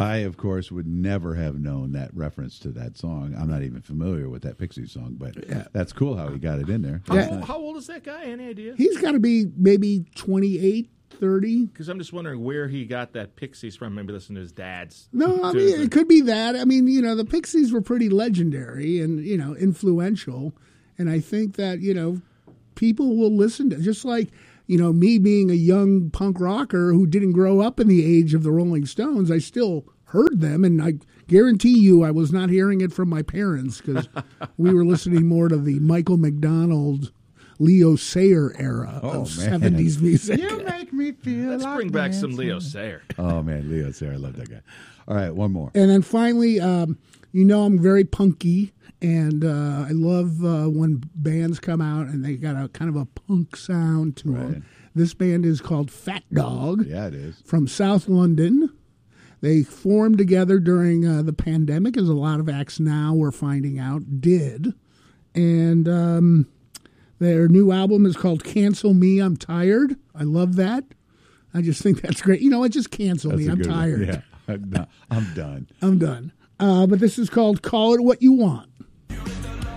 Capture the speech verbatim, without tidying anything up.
I, of course, would never have known that reference to that song. I'm not even familiar with that Pixies song, but Yeah. that's cool how he got it in there. How, Yeah. old, how old is that guy? Any idea? He's got to be maybe twenty-eight, thirty. Because I'm just wondering where he got that Pixies from. Maybe listening to his dad's. No, I to mean, the- it could be that. I mean, you know, the Pixies were pretty legendary and, you know, influential. And I think that, you know, people will listen to, just like, you know, me being a young punk rocker who didn't grow up in the age of the Rolling Stones, I still heard them. And I guarantee you I was not hearing it from my parents because we were listening more to the Michael McDonald, Leo Sayer era Oh, of man. seventies music. You make me feel Let's like bring back some dancing. Leo Sayer. Oh, man, Leo Sayer. I love that guy. All right, one more. And then finally, um, you know, I'm very punky, and uh, I love uh, when bands come out and they got a kind of a punk sound to Right. them. This band is called Fat Dog Yeah, it is. from South London. They formed together during uh, the pandemic, as a lot of acts now we're finding out did. And um, their new album is called Cancel Me, I'm Tired. I love that. I just think that's great. You know what? Just cancel That's me. a I'm good one. tired. Yeah, I'm done. I'm done. I'm done. Uh, but this is called Call It What You Want.